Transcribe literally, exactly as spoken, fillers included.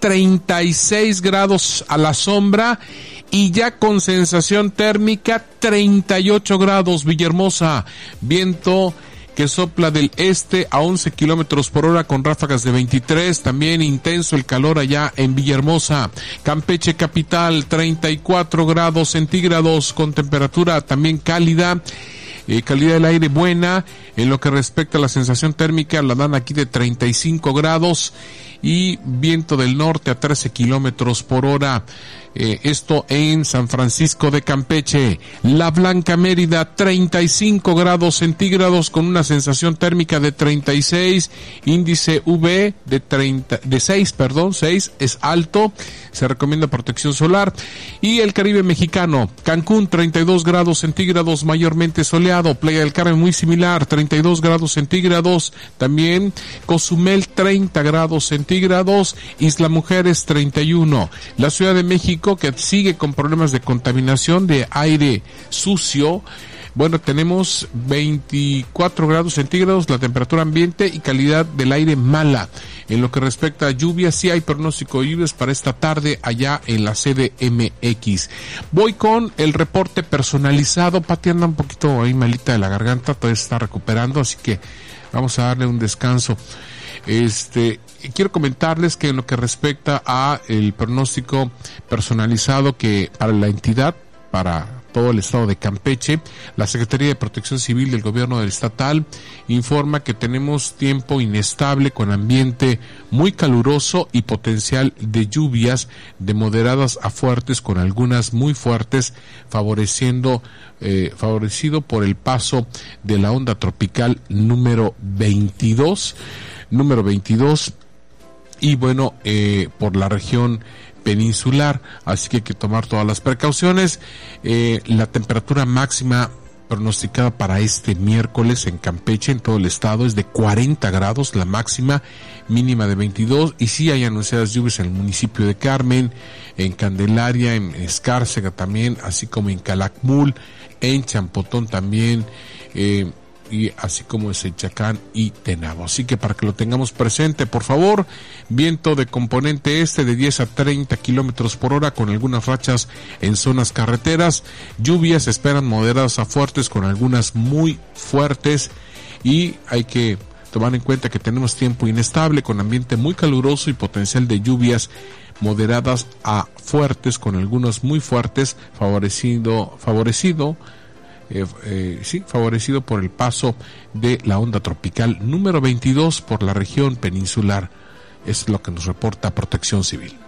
treinta y seis grados a la sombra y ya con sensación térmica treinta y ocho grados. Villahermosa, viento que sopla del este a once kilómetros por hora con ráfagas de veintitrés, también intenso el calor allá en Villahermosa. Campeche capital, treinta y cuatro grados centígrados con temperatura también cálida. Eh, calidad del aire buena. En lo que respecta a la sensación térmica, la dan aquí de treinta y cinco grados y viento del norte a trece kilómetros por hora. Eh, esto en San Francisco de Campeche. La Blanca Mérida, treinta y cinco grados centígrados con una sensación térmica de treinta y seis, índice U V de treinta, de seis, perdón, seis, es alto, se recomienda protección solar. Y el Caribe mexicano, Cancún, treinta y dos grados centígrados, mayormente soleado. Playa del Carmen, muy similar, treinta y dos grados centígrados, también Cozumel, treinta grados centígrados, Isla Mujeres, treinta y uno. La Ciudad de México, que sigue con problemas de contaminación de aire sucio. Bueno, tenemos veinticuatro grados centígrados, la temperatura ambiente y calidad del aire mala. En lo que respecta a lluvias, sí hay pronóstico de lluvias para esta tarde allá en la C D M X. Voy con el reporte personalizado. Pati anda un poquito ahí malita de la garganta, todavía se está recuperando, así que vamos a darle un descanso. Este, quiero comentarles que en lo que respecta a el pronóstico personalizado que para la entidad, para todo el estado de Campeche, la Secretaría de Protección Civil del Gobierno del Estatal informa que tenemos tiempo inestable con ambiente muy caluroso y potencial de lluvias de moderadas a fuertes con algunas muy fuertes, favoreciendo eh, favorecido por el paso de la onda tropical número veintidós, número veintidós y bueno, eh, por la región peninsular, así que hay que tomar todas las precauciones. Eh, la temperatura máxima pronosticada para este miércoles en Campeche, en todo el estado, es de cuarenta grados, la máxima, mínima de veintidós, y sí hay anunciadas lluvias en el municipio de Carmen, en Candelaria, en Escárcega también, así como en Calakmul, en Champotón también, eh, y así como en Sechacán y Tenabo. Así que para que lo tengamos presente, por favor, viento de componente este de diez a treinta kilómetros por hora con algunas rachas en zonas carreteras. Lluvias se esperan moderadas a fuertes con algunas muy fuertes, y hay que tomar en cuenta que tenemos tiempo inestable con ambiente muy caluroso y potencial de lluvias moderadas a fuertes con algunos muy fuertes, favorecido favorecido Eh, eh, sí, favorecido por el paso de la onda tropical número veintidós por la región peninsular. Es lo que nos reporta Protección Civil.